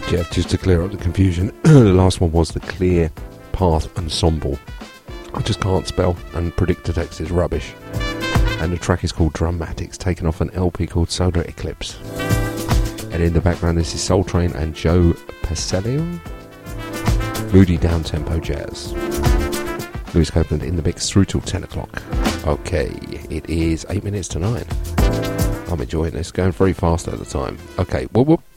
Yeah, just to clear up the confusion, the last one was the Clear Path Ensemble. I just can't spell, and Predict the Text is rubbish. And the track is called Dramatics, taken off an LP called Solar Eclipse. And in the background, this is Soul Train and Joe Pacelio. Moody down-tempo jazz. Lewis Copeland in the mix through till 10 o'clock. Okay, it is 8 minutes to 9. I'm enjoying this, going very fast at the time. Okay, whoop whoop.